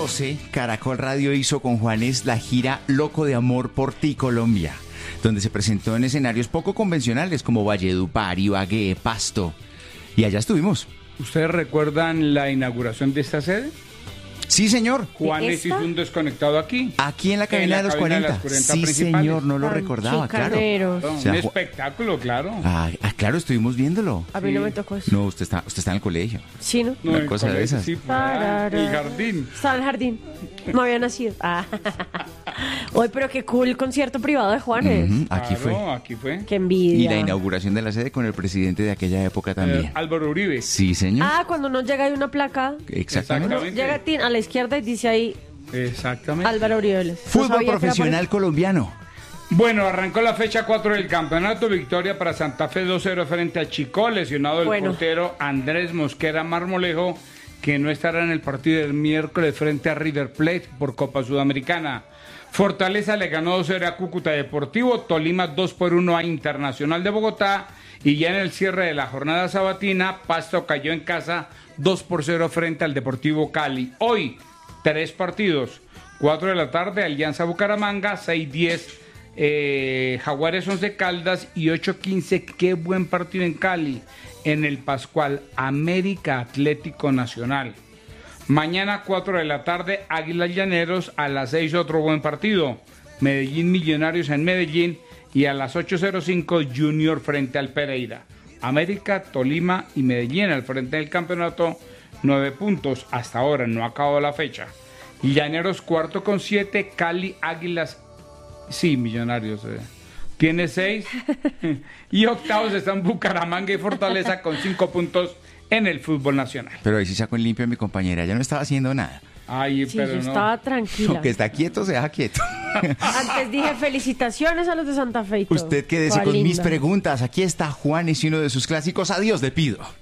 2012, Caracol Radio hizo con Juanes la gira Loco de Amor por Ti, Colombia, donde se presentó en escenarios poco convencionales como Valledupar, Ibagué, Pasto. Y allá estuvimos. ¿Ustedes recuerdan la inauguración de esta sede? Sí, señor. Juanes hizo un desconectado aquí. Aquí en la cabina de los 40. Sí, señor, no lo recordaba, claro. Un espectáculo, claro. Claro, estuvimos viéndolo. A mí no me tocó eso. No, usted está en el colegio. Sí, ¿no? No, Una cosa de esas. Sí, el jardín. Estaba en el jardín. No había nacido. Oye, pero qué cool concierto privado de Juanes. Aquí fue. Qué envidia. Y la inauguración de la sede con el presidente de aquella época también. Álvaro Uribe. Sí, señor. Cuando uno llega hay una placa. Exactamente. Llega a la izquierda y dice ahí Exactamente. Álvaro Uribe. Fútbol profesional colombiano. Bueno, arrancó la fecha 4 del campeonato. Victoria para Santa Fe 2-0 frente a Chico. Lesionado el portero Andrés Mosquera Marmolejo, que no estará en el partido del miércoles frente a River Plate por Copa Sudamericana. Fortaleza le ganó 2-0 a Cúcuta Deportivo. Tolima 2-1 a Internacional de Bogotá. Y ya en el cierre de la jornada sabatina, Pasto cayó en casa 2-0 frente al Deportivo Cali. Hoy, 3 partidos. 4 de la tarde, Alianza Bucaramanga, 6:10, Jaguares 11 Caldas y 8:15. Qué buen partido en Cali. En el Pascual, América Atlético Nacional. Mañana, 4 de la tarde, Águilas Llaneros. A las 6, otro buen partido. Medellín Millonarios en Medellín. Y a las 8:05, Junior frente al Pereira. América, Tolima y Medellín al frente del campeonato. 9 puntos. Hasta ahora no ha acabado la fecha. Llaneros cuarto con 7. Cali, Águilas. Sí, Millonarios. Tiene 6. Y octavos están Bucaramanga y Fortaleza con 5 puntos en el fútbol nacional. Pero ahí sí sacó en limpio a mi compañera. Ya no estaba haciendo nada. Sí, pero yo estaba tranquila. Lo que está quieto, se deja quieto. Antes dije felicitaciones a los de Santa Fe. Usted quédese con mis preguntas. Aquí está Juanes y uno de sus clásicos. Adiós, le pido.